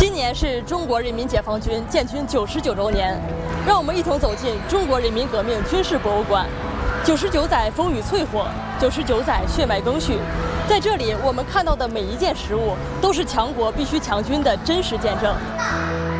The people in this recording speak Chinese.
今年是中国人民解放军建军99周年，让我们一同走进中国人民革命军事博物馆。99载风雨淬火，99载血脉更续，在这里我们看到的每一件实物，都是强国必须强军的真实见证。